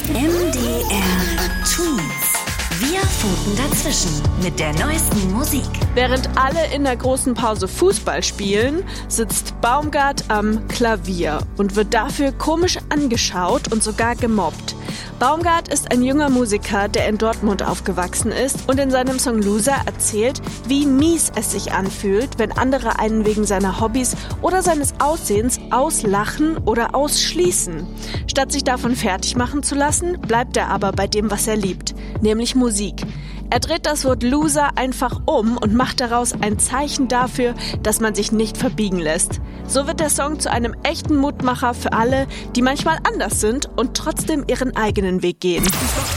MDR Twins. Wir funken dazwischen mit der neuesten Musik. Während alle in der großen Pause Fußball spielen, sitzt Baumgart am Klavier und wird dafür komisch angeschaut und sogar gemobbt. Baumgart ist ein junger Musiker, der in Dortmund aufgewachsen ist und in seinem Song Loser erzählt, wie mies es sich anfühlt, wenn andere einen wegen seiner Hobbys oder seines Aussehens auslachen oder ausschließen. Statt sich davon fertig machen zu lassen, bleibt er aber bei dem, was er liebt, nämlich Musik. Er dreht das Wort Loser einfach um und macht daraus ein Zeichen dafür, dass man sich nicht verbiegen lässt. So wird der Song zu einem echten Mutmacher für alle, die manchmal anders sind und trotzdem ihren eigenen Weg gehen.